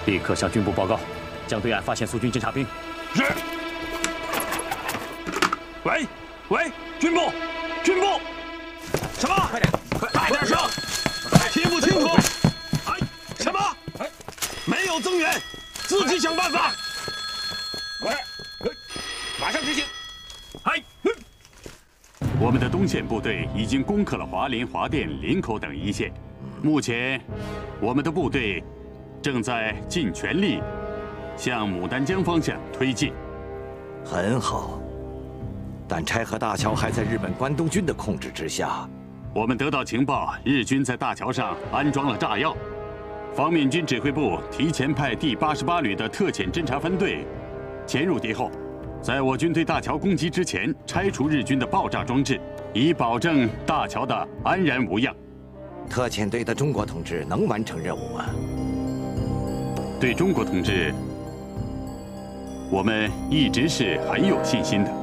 立刻向军部报告，将对岸发现苏军侦察兵。 是。喂，军部，什么？快点上！听不清楚。什么？没有增援，自己想办法。快，马上执行。 我们的东线部队已经攻克了华林、华店、林口等一线，目前我们的部队正在尽全力向牡丹江方向推进。 很好，但拆河大桥还在日本关东军的控制之下。 我们得到情报，日军在大桥上安装了炸药。方面军指挥部提前派第88旅的特遣侦察分队潜入敌后，在我军对大桥攻击之前拆除日军的爆炸装置，以保证大桥的安然无恙。 特遣队的中国同志能完成任务吗？ 对中国同志，我们一直是很有信心的。